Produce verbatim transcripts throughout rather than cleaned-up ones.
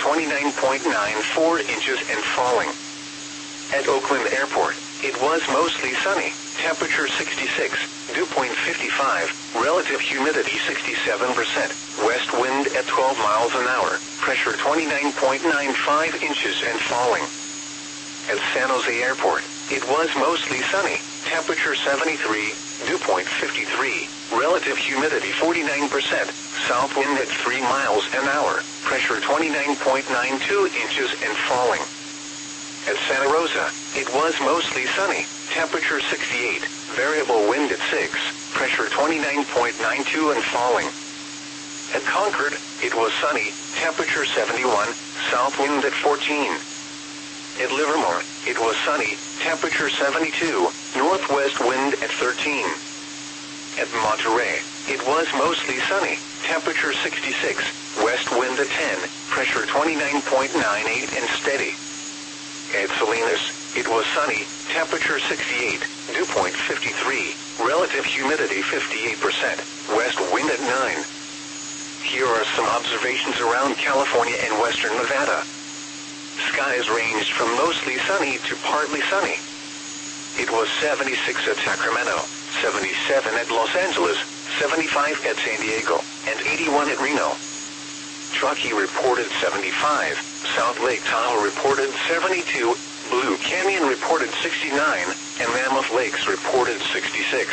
twenty-nine point nine four inches and falling. At Oakland Airport, it was mostly sunny, temperature sixty-six, dew point fifty-five, relative humidity sixty-seven percent, west wind at twelve miles an hour, pressure twenty-nine point nine five inches and falling. At San Jose Airport, it was mostly sunny, temperature seventy-three, dew point fifty-three, relative humidity forty-nine percent, south wind at three miles an hour, pressure twenty-nine point nine two inches and falling. At Santa Rosa, it was mostly sunny, temperature sixty-eight, variable wind at six, pressure twenty-nine point nine two and falling. At Concord, it was sunny, temperature seventy-one, south wind at fourteen. At Livermore, it was sunny, temperature seventy-two, northwest wind at thirteen. At Monterey, it was mostly sunny, temperature sixty-six, west wind at ten, pressure twenty-nine point nine eight and steady. At Salinas, it was sunny, temperature sixty-eight, dew point fifty-three, relative humidity fifty-eight percent, west wind at nine. Here are some observations around California and western Nevada. Skies ranged from mostly sunny to partly sunny. It was seventy-six at Sacramento, seventy-seven at Los Angeles, seventy-five at San Diego, and eighty-one at Reno. Truckee reported seventy-five, South Lake Tahoe reported seventy-two, Blue Canyon reported sixty-nine, and Mammoth Lakes reported sixty-six.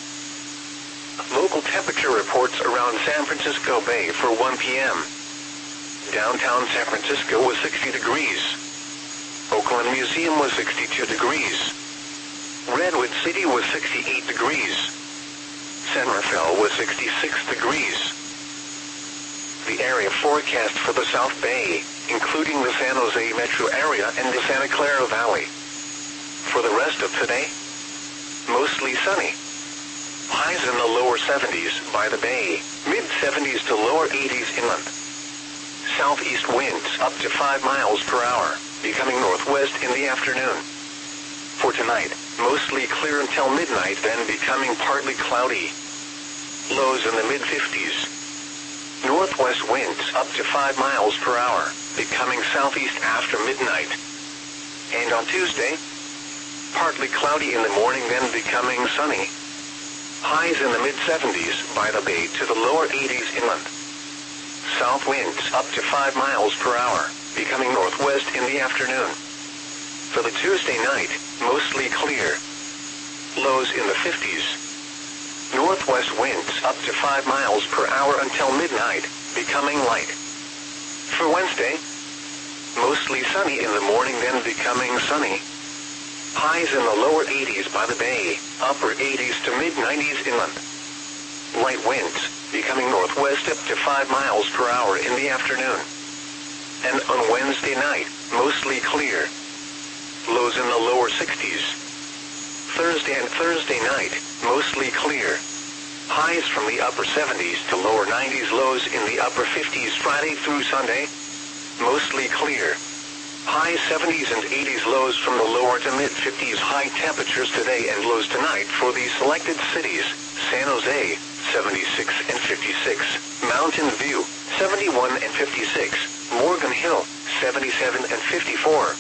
Local temperature reports around San Francisco Bay for one p m Downtown San Francisco was sixty degrees. Oakland Museum was sixty-two degrees. Redwood City was sixty-eight degrees. San Rafael was sixty-six degrees. The area forecast for the South Bay, including the San Jose metro area and the Santa Clara Valley. For the rest of today, mostly sunny. Highs in the lower seventies by the bay, mid seventies to lower eighties inland. Southeast winds up to five miles per hour, becoming northwest in the afternoon. For tonight, mostly clear until midnight, then becoming partly cloudy. Lows in the mid fifties. Northwest winds up to five miles per hour, becoming southeast after midnight. And on Tuesday, partly cloudy in the morning, then becoming sunny. Highs in the mid seventies by the bay to the lower eighties inland. South winds up to five miles per hour, becoming northwest in the afternoon. For the Tuesday night, mostly clear. Lows in the fifties. Northwest winds up to five miles per hour until midnight, becoming light. For Wednesday, mostly sunny in the morning, then becoming sunny. Highs in the lower eighties by the bay, upper eighties to mid nineties inland. Light winds, becoming northwest up to five miles per hour in the afternoon. And on Wednesday night, mostly clear. Lows in the lower sixties. Thursday and Thursday night, mostly clear. Highs from the upper seventies to lower nineties, lows in the upper fifties Friday through Sunday. Mostly clear. High seventies and eighties, lows from the lower to mid fifties. High temperatures today and lows tonight for the selected cities: San Jose, seventy-six and fifty-six, Mountain View, seventy-one and fifty-six, Morgan Hill, seventy-seven and fifty-four.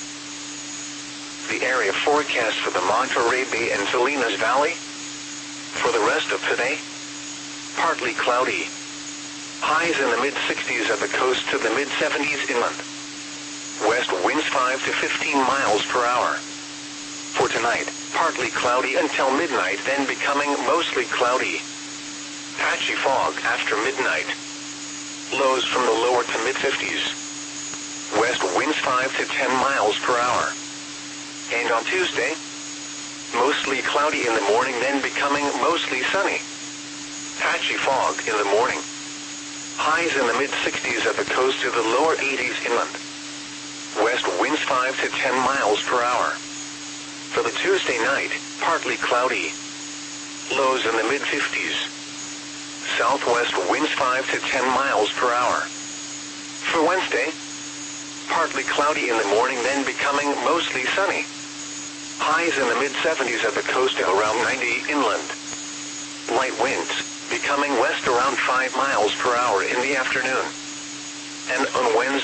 The area forecast for the Monterey Bay and Salinas Valley. For the rest of today, partly cloudy. Highs in the mid sixties at the coast to the mid seventies inland. West winds five to fifteen miles per hour. For tonight, partly cloudy until midnight, then becoming mostly cloudy. Patchy fog after midnight. Lows from the lower to mid fifties. West winds five to ten miles per hour. And on Tuesday, mostly cloudy in the morning, then becoming mostly sunny. Patchy fog in the morning. Highs in the mid sixties at the coast to the lower eighties inland. West winds five to ten miles per hour. For the Tuesday night, partly cloudy. Lows in the mid fifties. Southwest winds five to ten miles per hour. For Wednesday, partly cloudy in the morning, then becoming mostly sunny. Highs in the mid seventies at the coast and around ninety inland. Light winds, becoming west around five miles per hour in the afternoon. And on Wednesday,